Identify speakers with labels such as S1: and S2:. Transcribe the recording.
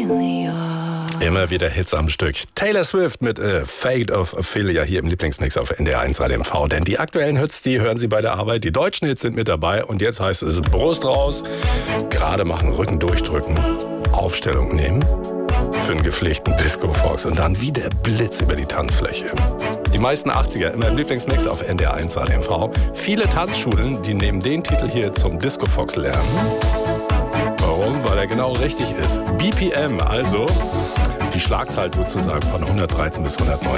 S1: Immer wieder Hits am Stück. Taylor Swift mit Fate of Ophelia hier im Lieblingsmix auf NDR 1 Radio MV. Denn die aktuellen Hits, die hören Sie bei der Arbeit. Die deutschen Hits sind mit dabei. Und jetzt heißt es Brust raus, gerade machen, Rücken durchdrücken, Aufstellung nehmen für einen gepflegten Disco-Fox und dann wie der Blitz über die Tanzfläche. Die meisten 80er immer im Lieblingsmix auf NDR 1 Radio MV. Viele Tanzschulen, die nehmen den Titel hier zum Disco-Fox lernen. Warum? Weil er genau richtig ist. BPM, also die Schlagzahl sozusagen von 113 bis 119.